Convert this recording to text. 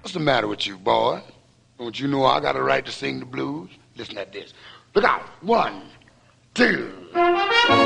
What's the matter with you, boy? Don't you know I got a right to sing the blues? Listen at this. Look out. 1, 2.